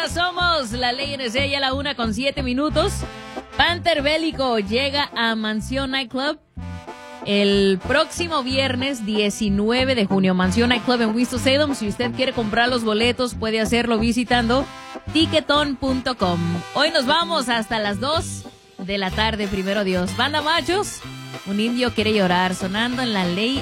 Somos la Ley NC, a la 1:07. Panther Bélico llega a Mansión Nightclub el próximo viernes 19 de junio. Mansión Nightclub en Winston-Salem. Si usted quiere comprar los boletos, puede hacerlo visitando ticketon.com. Hoy nos vamos hasta las 2 de la tarde, primero Dios. Banda Machos, un indio quiere llorar, sonando en la Ley